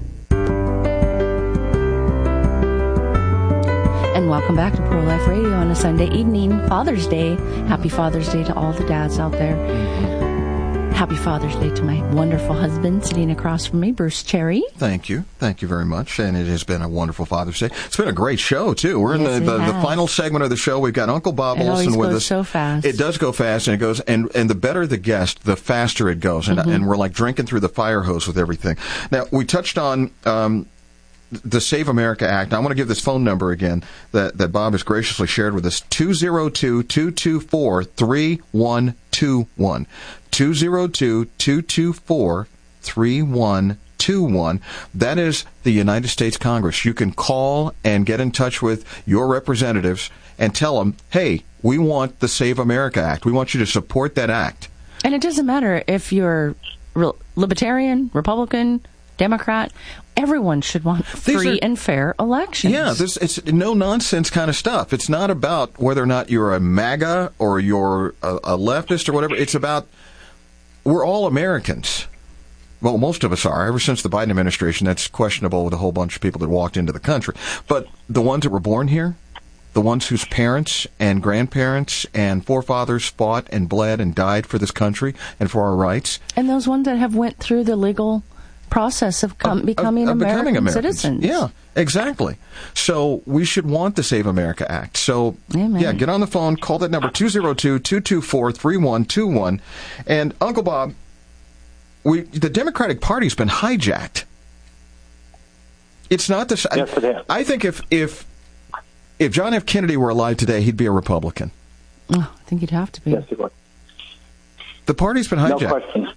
And welcome back to Pro-Life Radio on a Sunday evening, Father's Day. Happy Father's Day to all the dads out there. Happy Father's Day to my wonderful husband sitting across from me, Bruce Cherry. Thank you. Thank you very much. And it has been a wonderful Father's Day. It's been a great show, too. We're yes, in the, the, the has. final segment of the show. We've got Uncle Bob it Olson with goes us. so fast. It does go fast, and it goes, and, and the better the guest, the faster it goes. And, mm-hmm. and we're like drinking through the fire hose with everything. Now, we touched on um, the Save America Act. I want to give this phone number again that, that Bob has graciously shared with us, two oh two, two two four, three one two one. two oh two, two two four, three one two one. That is the United States Congress. You can call and get in touch with your representatives and tell them, hey, we want the Save America Act. We want you to support that act. And it doesn't matter if you're Libertarian, Republican, Democrat. Everyone should want free are, and fair elections. Yeah, this, it's no-nonsense kind of stuff. It's not about whether or not you're a MAGA or you're a, a leftist or whatever. It's about we're all Americans. Well, most of us are. Ever since the Biden administration, that's questionable with a whole bunch of people that walked into the country. But the ones that were born here, the ones whose parents and grandparents and forefathers fought and bled and died for this country and for our rights. And those ones that have went through the legal process of com- becoming, of, of American becoming citizens. Yeah, exactly. So we should want the Save America Act. So, Amen. yeah, get on the phone, call that number, two oh two, two two four, three one two one. And, Uncle Bob, we the Democratic Party's been hijacked. It's not the... Yes, it is. I think if, if If John F. Kennedy were alive today, he'd be a Republican. Oh, I think he'd have to be. Yes, he would. The party's been hijacked. No question.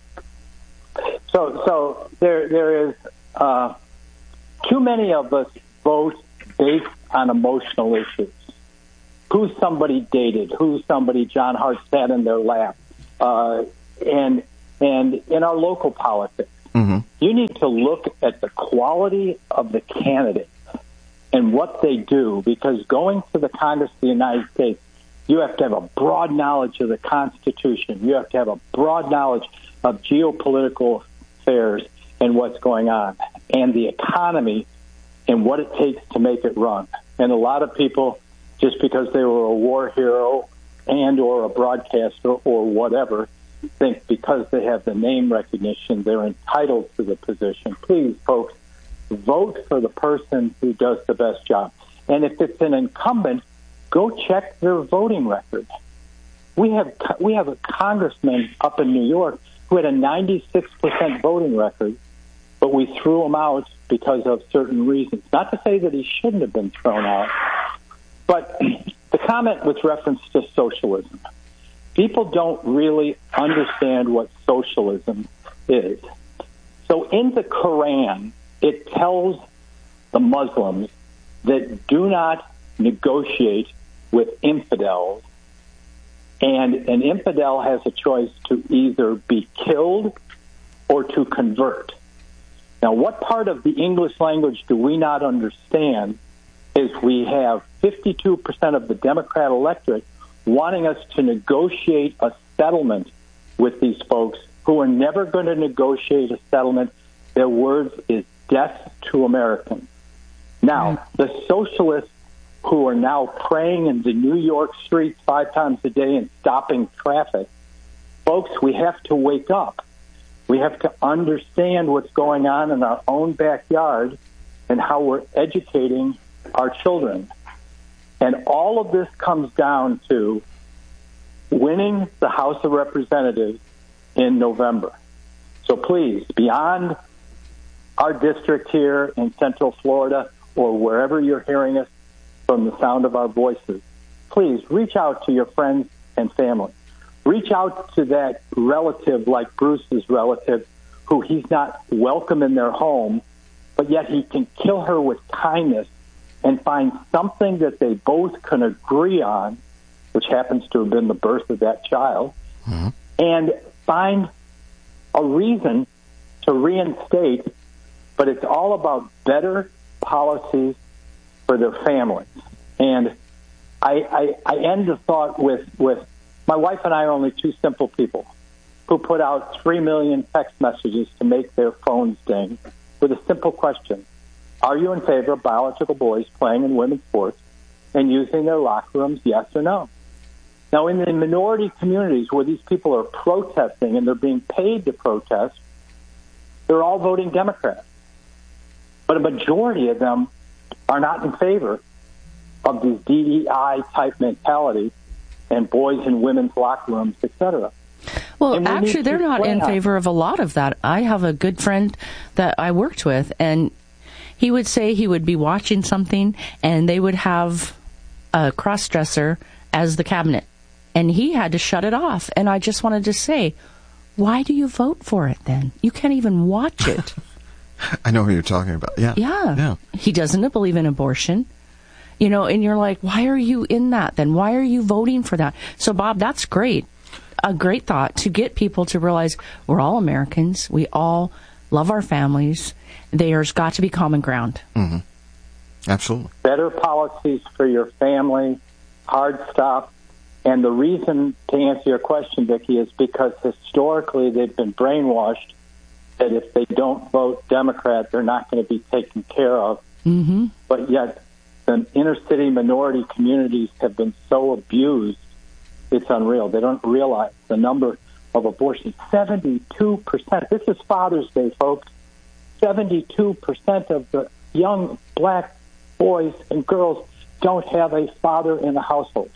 So, so there, there is uh, too many of us vote based on emotional issues. Who somebody dated, who somebody John Hart sat in their lap, uh, and and in our local politics, mm-hmm. you need to look at the quality of the candidates and what they do, because going to the Congress of the United States, you have to have a broad knowledge of the Constitution. You have to have a broad knowledge of geopolitical affairs and what's going on, and the economy and what it takes to make it run. And a lot of people, just because they were a war hero and or a broadcaster or whatever, think because they have the name recognition, they're entitled to the position. Please, folks, vote for the person who does the best job. And if it's an incumbent, go check their voting record. We have we have a congressman up in New York who had a ninety-six percent voting record, but we threw him out because of certain reasons. Not to say that he shouldn't have been thrown out, but the comment with reference to socialism. People don't really understand what socialism is. So in the Quran, it tells the Muslims that do not negotiate with infidels, and an infidel has a choice to either be killed or to convert. Now, what part of the English language do we not understand is we have fifty-two percent of the Democrat electorate wanting us to negotiate a settlement with these folks who are never going to negotiate a settlement. Their words is death to Americans. Now, the socialists who are now praying in the New York streets five times a day and stopping traffic, folks, we have to wake up. We have to understand what's going on in our own backyard and how we're educating our children. And all of this comes down to winning the House of Representatives in November. So please, beyond our district here in Central Florida or wherever you're hearing us from the sound of our voices, please reach out to your friends and family. Reach out to that relative like Bruce's relative who he's not welcome in their home, but yet he can kill her with kindness and find something that they both can agree on, which happens to have been the birth of that child, mm-hmm. and find a reason to reinstate, but it's all about better policies for their families. And I, I, I end the thought with, with my wife and I are only two simple people who put out three million text messages to make their phones ding with a simple question. Are you in favor of biological boys playing in women's sports and using their locker rooms, yes or no? Now, in the minority communities where these people are protesting and they're being paid to protest, they're all voting Democrat. But a majority of them are not in favor of this D E I-type mentality and boys in women's locker rooms, et cetera. Well, actually, they're not in favor of a lot of that. I have a good friend that I worked with, and he would say he would be watching something, and they would have a cross-dresser as the cabinet, and he had to shut it off. And I just wanted to say, why do you vote for it then? You can't even watch it. I know who you're talking about. Yeah. Yeah. Yeah. He doesn't believe in abortion. You know, and you're like, why are you in that then? Why are you voting for that? So, Bob, that's great. A great thought to get people to realize we're all Americans. We all love our families. There's got to be common ground. Mm-hmm. Absolutely. Better policies for your family, hard stop. And the reason, to answer your question, Vicki, is because historically they've been brainwashed that if they don't vote Democrat, they're not going to be taken care of. Mm-hmm. But yet the inner city minority communities have been so abused, it's unreal. They don't realize the number of abortions. seventy-two percent. This is Father's Day, folks. seventy-two percent of the young black boys and girls don't have a father in the household.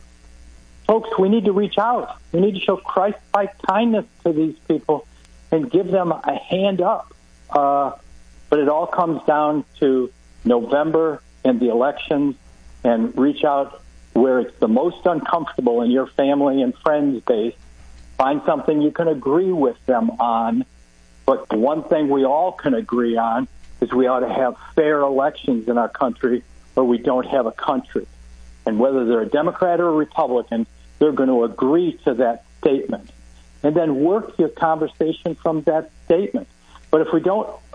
Folks, we need to reach out. We need to show Christ-like kindness to these people and give them a hand up. Uh, but it all comes down to November and the elections and reach out where it's the most uncomfortable in your family and friends base. Find something you can agree with them on. But the one thing we all can agree on is we ought to have fair elections in our country, or we don't have a country. And whether they're a Democrat or a Republican, they're going to agree to that statement. And then work your conversation from that statement. But if we don't